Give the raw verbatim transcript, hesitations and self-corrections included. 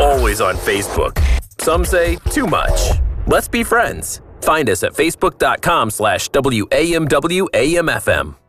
always on Facebook. Some say too much. Let's be friends. Find us at facebook dot com slash W A M W A M F M.